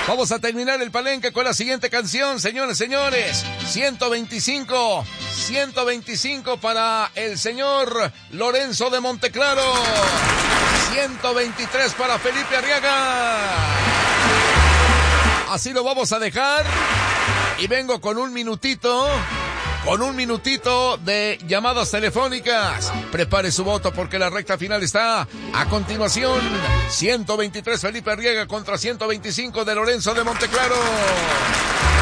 Vamos a terminar el palenque con la siguiente canción, señores, señores. 125 para el señor Lorenzo de Monteclaro. 123 para Felipe Arriaga. Así lo vamos a dejar. Y vengo con un minutito de llamadas telefónicas. Prepare su voto porque la recta final está a continuación. 123 Felipe Arriaga contra 125 de Lorenzo de Monteclaro.